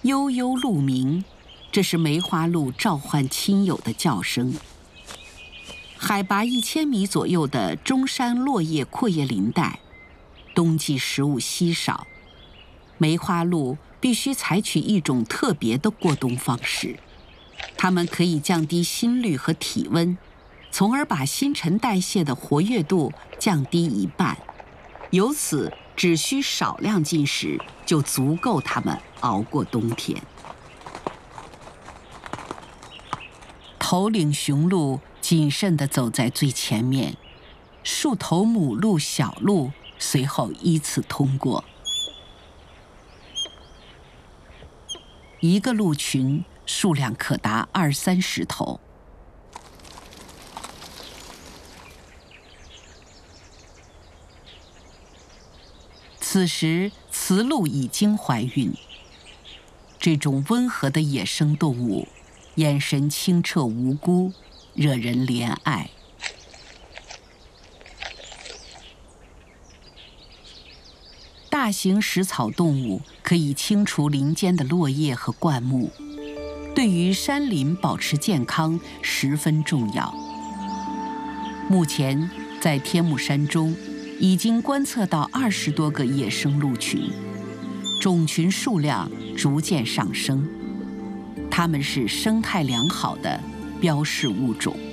悠悠鹿鸣，这是梅花鹿召唤亲友的叫声。海拔1000米左右的中山落叶阔叶林带，冬季食物稀少，梅花鹿必须采取一种特别的过冬方式。它们可以降低心率和体温，从而把新陈代谢的活跃度降低一半，由此只需少量进食就足够它们熬过冬天。头领雄鹿谨慎地走在最前面，数头母鹿、小鹿随后依次通过。一个鹿群数量可达20-30头。此时，雌鹿已经怀孕。这种温和的野生动物，眼神清澈无辜，惹人怜爱。大型食草动物可以清除林间的落叶和灌木，对于山林保持健康十分重要。目前，在天目山中，已经观测到20多个野生鹿群，种群数量逐渐上升。它们是生态良好的标示物种。